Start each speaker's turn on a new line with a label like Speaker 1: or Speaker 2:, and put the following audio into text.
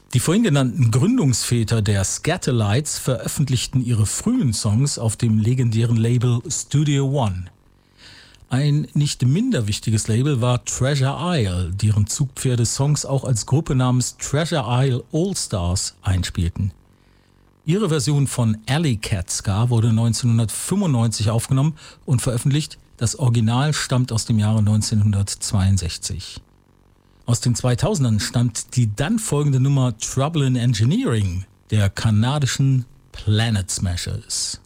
Speaker 1: Die vorhin genannten Gründungsväter der Skatalites veröffentlichten ihre frühen Songs auf dem legendären Label Studio One. Ein nicht minder wichtiges Label war Treasure Isle, deren Zugpferde Songs auch als Gruppe namens Treasure Isle All-Stars einspielten. Ihre Version von Alley Cat Ska wurde 1995 aufgenommen und veröffentlicht. Das Original stammt aus dem Jahre 1962. Aus den 2000ern stammt die dann folgende Nummer Trouble in Engineering der kanadischen Planet Smashers.